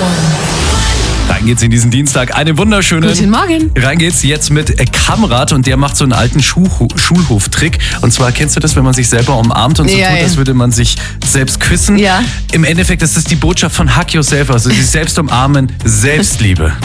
Rein geht's in diesen Dienstag. Einen wunderschönen. Guten Morgen. Rein geht's jetzt mit Kamrat und der macht so einen alten Schulhoftrick. Und zwar kennst du das, wenn man sich selber umarmt und so Ja, tut, ja. als würde man sich selbst küssen. Ja. Im Endeffekt ist das die Botschaft von Hug Yourself, also sich selbst umarmen, Selbstliebe.